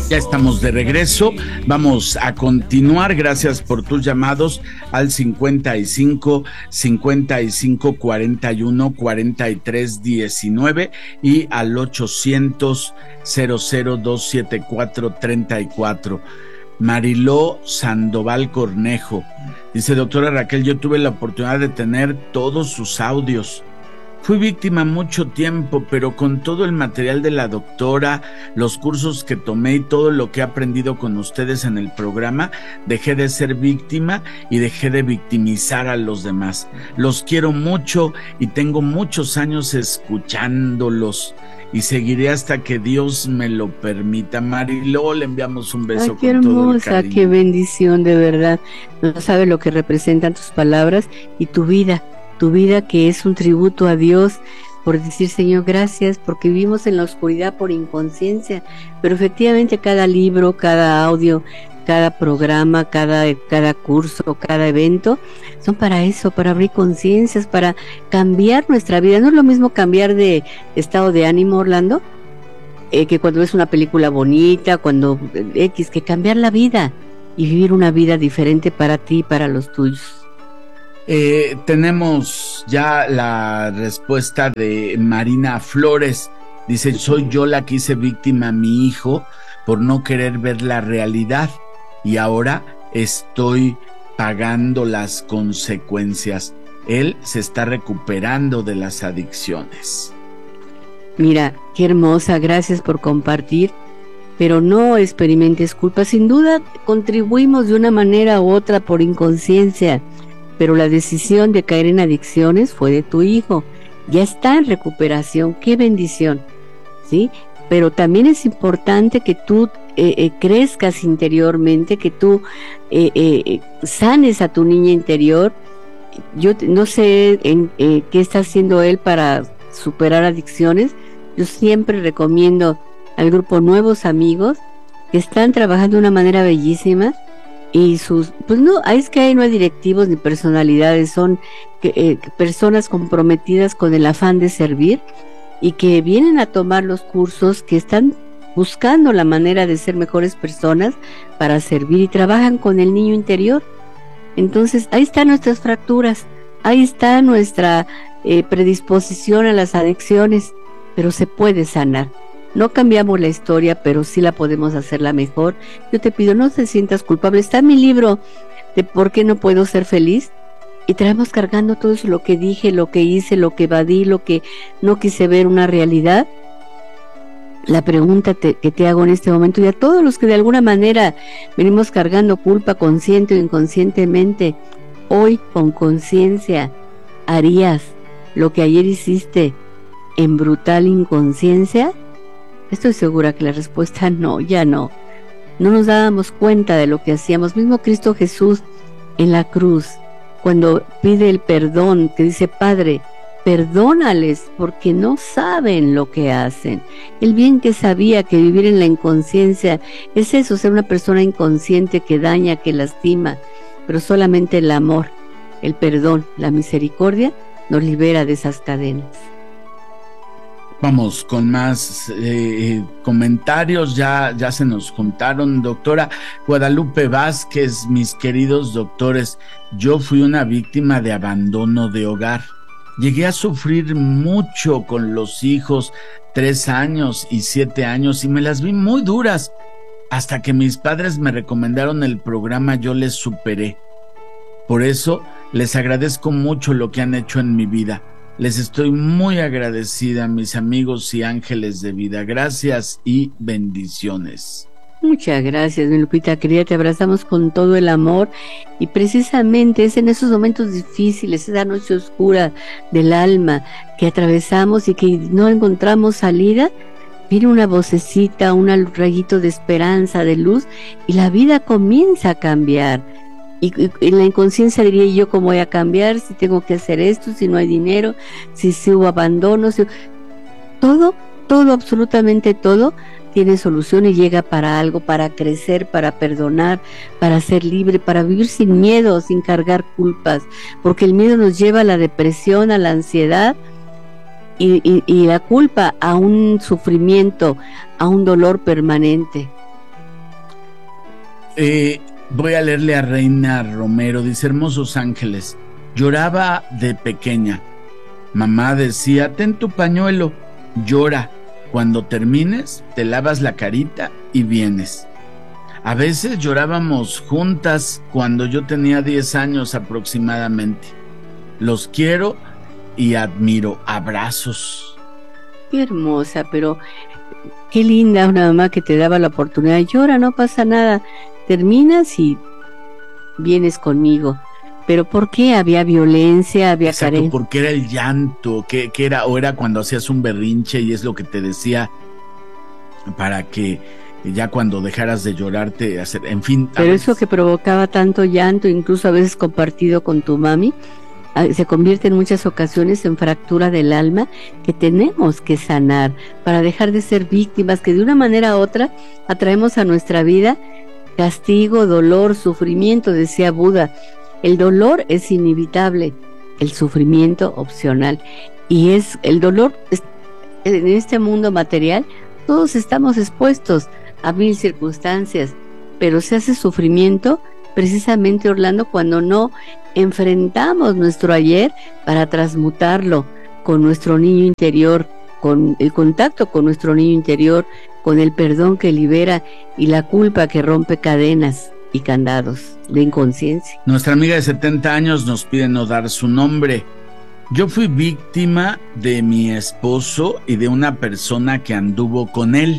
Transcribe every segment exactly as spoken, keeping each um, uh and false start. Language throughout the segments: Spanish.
Ya estamos de regreso, vamos a continuar, gracias por tus llamados al cincuenta y cinco, cincuenta y cinco, cuarenta y uno, cuarenta y tres, diecinueve y al ochocientos, cero cero, dos siete cuatro, treinta y cuatro. Mariló Sandoval Cornejo dice: doctora Raquel, yo tuve la oportunidad de tener todos sus audios. Fui víctima mucho tiempo, pero con todo el material de la doctora, los cursos que tomé y todo lo que he aprendido con ustedes en el programa, dejé de ser víctima y dejé de victimizar a los demás. Los quiero mucho y tengo muchos años escuchándolos y seguiré hasta que Dios me lo permita. Mariló, le enviamos un beso. Ay, qué con todo el hermosa, cariño. qué bendición, de verdad. No sabe lo que representan tus palabras y tu vida. Tu vida, que es un tributo a Dios por decir: Señor, gracias, porque vivimos en la oscuridad por inconsciencia. Pero efectivamente cada libro, cada audio, cada programa, cada, cada curso, cada evento son para eso, para abrir conciencias, para cambiar nuestra vida. No es lo mismo cambiar de estado de ánimo, Orlando, eh, que cuando ves una película bonita, cuando X, que cambiar la vida y vivir una vida diferente para ti y para los tuyos. Eh, tenemos ya la respuesta de Marina Flores. Dice: soy yo la que hice víctima a mi hijo por no querer ver la realidad y ahora estoy pagando las consecuencias. Él se está recuperando de las adicciones. Mira, qué hermosa, gracias por compartir, pero no experimentes culpa. Sin duda contribuimos de una manera u otra por inconsciencia, pero la decisión de caer en adicciones fue de tu hijo. Ya está en recuperación, qué bendición, ¿sí? Pero también es importante que tú eh, eh, crezcas interiormente, que tú eh, eh, sanes a tu niña interior. Yo no sé en, eh, qué está haciendo él para superar adicciones. Yo siempre recomiendo al grupo Nuevos Amigos, que están trabajando de una manera bellísima. Y sus, pues no, es que ahí no hay directivos ni personalidades, son que, eh, personas comprometidas con el afán de servir y que vienen a tomar los cursos, que están buscando la manera de ser mejores personas para servir y trabajan con el niño interior. Entonces ahí están nuestras fracturas, ahí está nuestra eh, predisposición a las adicciones, pero se puede sanar. No cambiamos la historia, pero sí la podemos hacerla mejor. Yo te pido, no te sientas culpable. Está mi libro de ¿Por qué no puedo ser feliz? Y traemos cargando todo eso, lo que dije, lo que hice, lo que evadí, lo que no quise ver una realidad. La pregunta te, que te hago en este momento, y a todos los que de alguna manera venimos cargando culpa consciente o inconscientemente, hoy con conciencia, ¿harías lo que ayer hiciste en brutal inconsciencia? Estoy segura que la respuesta no, ya no. No nos dábamos cuenta de lo que hacíamos. Mismo Cristo Jesús en la cruz, cuando pide el perdón, que dice: Padre, perdónales porque no saben lo que hacen. El bien que sabía que vivir en la inconsciencia es eso, ser una persona inconsciente que daña, que lastima, pero solamente el amor, el perdón, la misericordia nos libera de esas cadenas. Vamos con más eh, comentarios, ya, ya se nos juntaron. Doctora Guadalupe Vázquez: mis queridos doctores, yo fui una víctima de abandono de hogar. Llegué a sufrir mucho con los hijos, tres años y siete años, y me las vi muy duras. Hasta que mis padres me recomendaron el programa, yo les superé. Por eso les agradezco mucho lo que han hecho en mi vida. Les estoy muy agradecida, mis amigos y ángeles de vida. Gracias y bendiciones. Muchas gracias, mi Lupita querida, te abrazamos con todo el amor, y precisamente es en esos momentos difíciles, esa noche oscura del alma que atravesamos y que no encontramos salida, viene una vocecita, un rayito de esperanza, de luz, y la vida comienza a cambiar. Y, y en la inconsciencia diría yo: ¿cómo voy a cambiar si tengo que hacer esto, si no hay dinero, si, si hubo abandono? Si... Todo, todo, absolutamente todo tiene solución y llega para algo, para crecer, para perdonar, para ser libre, para vivir sin miedo, sin cargar culpas, porque el miedo nos lleva a la depresión, a la ansiedad, y, y, y la culpa a un sufrimiento, a un dolor permanente. eh, voy a leerle a Reina Romero, dice: hermosos ángeles, lloraba de pequeña. Mamá decía: ten tu pañuelo, llora. Cuando termines, te lavas la carita y vienes. A veces llorábamos juntas cuando yo tenía diez años aproximadamente. Los quiero y admiro. Abrazos. Qué hermosa, pero qué linda una mamá que te daba la oportunidad. Llora, no pasa nada. Terminas y vienes conmigo. ¿Pero por qué? ¿Había violencia? ¿Había carencia? Porque era el llanto, que, que era, o era cuando hacías un berrinche y es lo que te decía para que ya cuando dejaras de llorarte, hacer, en fin. Pero eso que provocaba tanto llanto, incluso a veces compartido con tu mami, se convierte en muchas ocasiones en fractura del alma que tenemos que sanar para dejar de ser víctimas, que de una manera u otra atraemos a nuestra vida castigo, dolor, sufrimiento, decía Buda. El dolor es inevitable, el sufrimiento opcional. Y es el dolor, es, en este mundo material, todos estamos expuestos a mil circunstancias, pero se hace sufrimiento precisamente, Orlando, cuando no enfrentamos nuestro ayer para transmutarlo con nuestro niño interior, con el contacto con nuestro niño interior, con el perdón que libera y la culpa que rompe cadenas y candados de inconsciencia. Nuestra amiga de setenta años nos pide no dar su nombre. Yo fui víctima de mi esposo y de una persona que anduvo con él.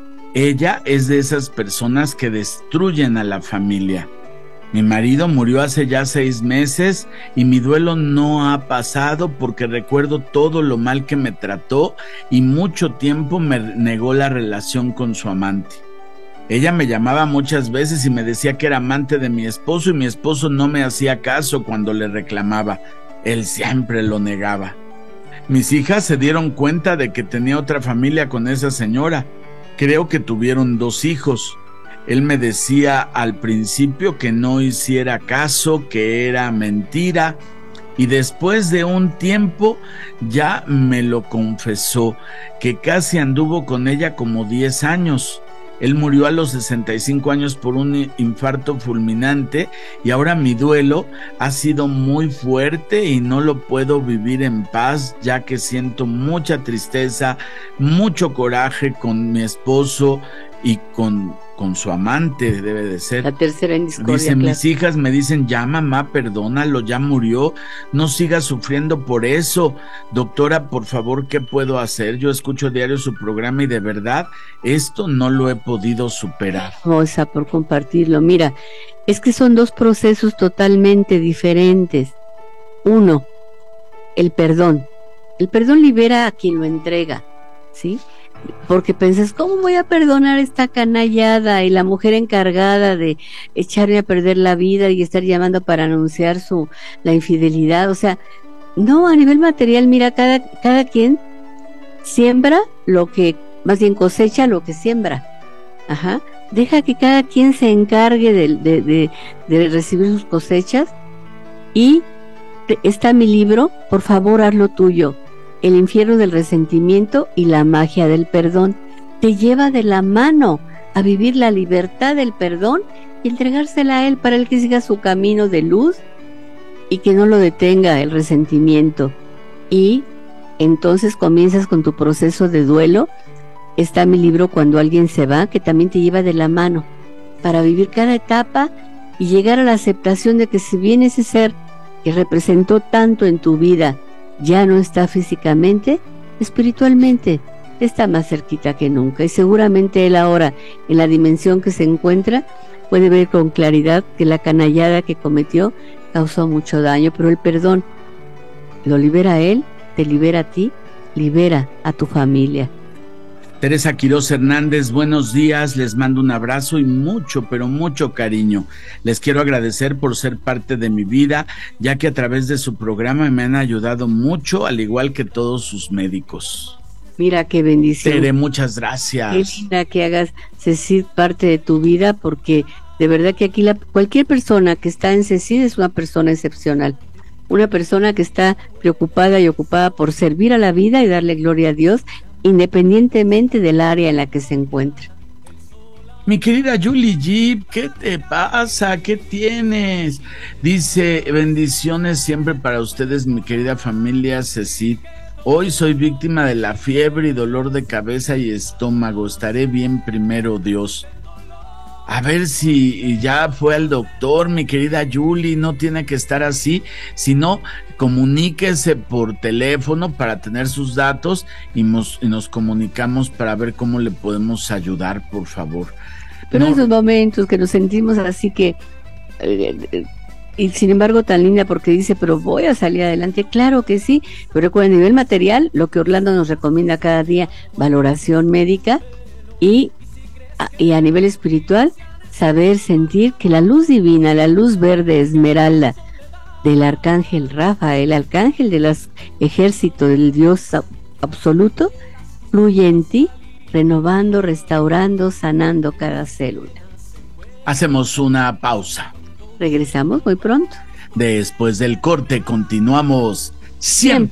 Ella es de esas personas que destruyen a la familia. Mi marido murió hace ya seis meses y mi duelo no ha pasado porque recuerdo todo lo mal que me trató y mucho tiempo me negó la relación con su amante. Ella me llamaba muchas veces y me decía que era amante de mi esposo y mi esposo no me hacía caso cuando le reclamaba. Él siempre lo negaba. Mis hijas se dieron cuenta de que tenía otra familia con esa señora. Creo que tuvieron dos hijos. Él me decía al principio que no hiciera caso, que era mentira, y después de un tiempo ya me lo confesó, que casi anduvo con ella como diez años. Él murió a los sesenta y cinco años por un infarto fulminante y ahora mi duelo ha sido muy fuerte y no lo puedo vivir en paz, ya que siento mucha tristeza, mucho coraje con mi esposo y con, con su amante, debe de ser. La tercera en discordia. Dice, claro. Mis hijas me dicen, ya mamá, perdónalo, ya murió, no sigas sufriendo por eso. Doctora, por favor, ¿qué puedo hacer? Yo escucho diario su programa y de verdad, esto no lo he podido superar. Rosa, por compartirlo. Mira, es que son dos procesos totalmente diferentes. Uno, el perdón. El perdón libera a quien lo entrega, ¿sí? Porque pensás, ¿cómo voy a perdonar esta canallada? Y la mujer encargada de echarme a perder la vida y estar llamando para anunciar su la infidelidad. O sea, no, a nivel material, mira, cada, cada quien siembra lo que, más bien cosecha lo que siembra. Ajá. Deja que cada quien se encargue de, de, de, de recibir sus cosechas. Y está mi libro, por favor, haz lo tuyo. El infierno del resentimiento y la magia del perdón. Te lleva de la mano a vivir la libertad del perdón y entregársela a él para él que siga su camino de luz y que no lo detenga el resentimiento. Y entonces comienzas con tu proceso de duelo. Está mi libro Cuando alguien se va, que también te lleva de la mano para vivir cada etapa y llegar a la aceptación de que si bien ese ser que representó tanto en tu vida ya no está físicamente, espiritualmente está más cerquita que nunca, y seguramente él ahora, en la dimensión que se encuentra, puede ver con claridad que la canallada que cometió causó mucho daño, pero el perdón lo libera a él, te libera a ti, libera a tu familia. Teresa Quiroz Hernández, buenos días, les mando un abrazo y mucho, pero mucho cariño. Les quiero agradecer por ser parte de mi vida, ya que a través de su programa me han ayudado mucho, al igual que todos sus médicos. Mira qué bendición. Tere, muchas gracias. Qué linda que hagas CECID parte de tu vida, porque de verdad que aquí la, cualquier persona que está en CECID es una persona excepcional. Una persona que está preocupada y ocupada por servir a la vida y darle gloria a Dios, independientemente del área en la que se encuentre. Mi querida Julie Jeep, ¿qué te pasa? ¿Qué tienes? Dice, bendiciones siempre para ustedes, mi querida familia Cecil. Hoy soy víctima de la fiebre y dolor de cabeza y estómago. Estaré bien primero, Dios. A ver si ya fue al doctor, mi querida Julie, no tiene que estar así, sino comuníquese por teléfono para tener sus datos y nos, y nos comunicamos para ver cómo le podemos ayudar, por favor. Pero No, esos momentos que nos sentimos así que, eh, y sin embargo tan linda porque dice, pero voy a salir adelante, claro que sí, pero con el nivel material, lo que Orlando nos recomienda cada día, valoración médica y y a nivel espiritual, saber sentir que la luz divina, la luz verde esmeralda del arcángel Rafael, el arcángel de los ejércitos del Dios absoluto, fluye en ti, renovando, restaurando, sanando cada célula. hacemos una pausa. Regresamos muy pronto. Después del corte continuamos siempre